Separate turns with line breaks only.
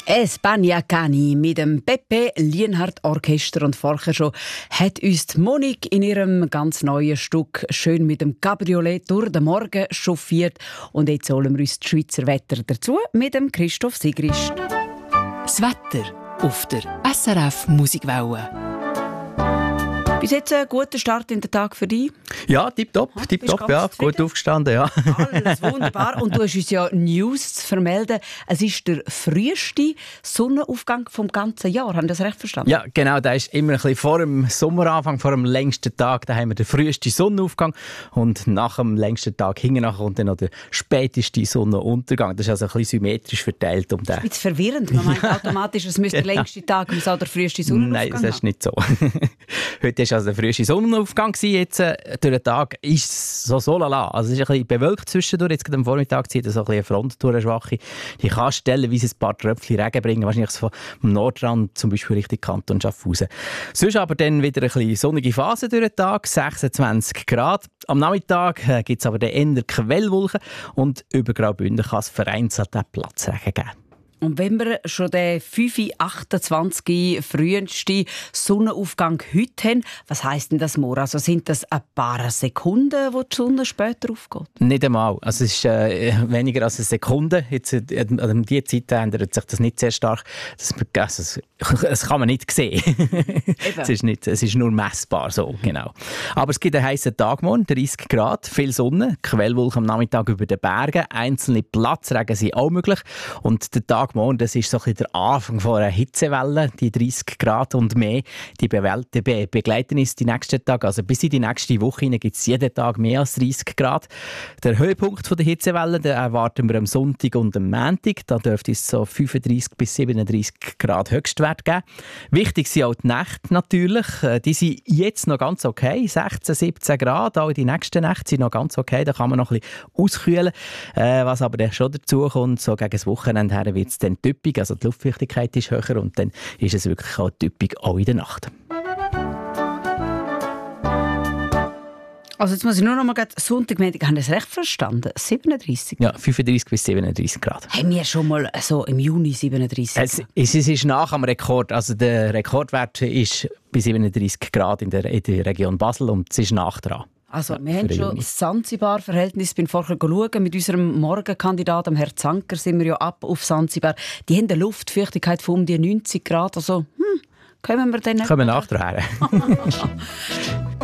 Espagna Cani mit dem Pepe Lienhardt Orchester und vorher schon hat uns die Monique in ihrem ganz neuen Stück schön mit dem Cabriolet durch den Morgen chauffiert. Und jetzt holen wir uns das Schweizer Wetter dazu mit dem Christoph Sigrist.
Das Wetter auf der SRF Musikwelle.
Bis jetzt ein guter Start in den Tag für dich?
Ja, tipptopp, ja, gut aufgestanden, ja.
Alles wunderbar. Und du hast uns ja News zu vermelden. Es ist der früheste Sonnenaufgang vom ganzen Jahr. Haben Sie das recht verstanden?
Ja, genau, der ist immer ein bisschen vor dem Sommeranfang, vor dem längsten Tag. Da haben wir den frühesten Sonnenaufgang und nach dem längsten Tag hinten kommt dann noch der späteste Sonnenuntergang. Das ist also ein bisschen symmetrisch verteilt um den.
Das ist ein bisschen verwirrend. Man meint automatisch, es müsste der längste Tag und der früheste Sonnenaufgang
Nein, das ist nicht so. Heute war also der früheste Sonnenaufgang. Jetzt durch den Tag ist es so lala. Also es ist ein bisschen bewölkt zwischendurch. Jetzt am Vormittag zieht so ein bisschen eine Front durch, eine schwache. Die kann stellenweise ein paar Tröpfchen Regen bringen. Wahrscheinlich vom Nordrand, zum Beispiel Richtung Kanton Schaffhausen. Sonst aber dann wieder ein bisschen sonnige Phase durch den Tag. 26 Grad. Am Nachmittag gibt es aber dann eher Quellwolken. Und über Graubünden kann es vereinzelt auch Platzregen geben.
Und wenn wir schon den 5.28 frühesten Sonnenaufgang heute haben, was heisst denn das morgen? Also sind das ein paar Sekunden, wo die Sonne später aufgeht?
Nicht einmal. Also es ist weniger als eine Sekunde. Jetzt, an dieser Zeit ändert sich das nicht sehr stark. Das kann man nicht sehen. Es ist nur messbar so, genau. Aber es gibt einen heissen Tag morgen, 30 Grad, viel Sonne, Quellwolken am Nachmittag über den Bergen, einzelne Platzregen sind auch möglich. Und der Tag morgen, das ist so ein bisschen der Anfang von einer Hitzewelle, die 30 Grad und mehr. Die begleiten uns die nächsten Tage. Also bis in die nächste Woche gibt es jeden Tag mehr als 30 Grad. Der Höhepunkt der Hitzewelle den erwarten wir am Sonntag und am Montag. Da dürfte es so 35 bis 37 Grad Höchstwert geben. Wichtig sind auch die Nächte natürlich. Die sind jetzt noch ganz okay, 16, 17 Grad. Auch die nächsten Nächte sind noch ganz okay. Da kann man noch ein bisschen auskühlen. Was aber dann schon dazu kommt, so gegen das Wochenende her wird es dann typisch. Also die Luftfeuchtigkeit ist höher und dann ist es wirklich auch typisch auch in der Nacht.
Also jetzt muss ich nur noch mal Sonntag, Montag, haben Sie das recht verstanden? 37?
Ja, 35 bis 37 Grad.
Haben wir schon mal so im Juni 37?
Es ist nach am Rekord. Also der Rekordwert ist bei 37 Grad in der Region Basel und es ist nach dran.
Also
Ja,
wir haben schon das Sansibar-Verhältnis. Ich bin vorher schauen. Mit unserem Morgenkandidaten, Herrn Zanker, sind wir ja ab auf Sansibar. Die haben eine Luftfeuchtigkeit von um die 90 Grad. Also, kommen wir dann...
Kommen wir nachher.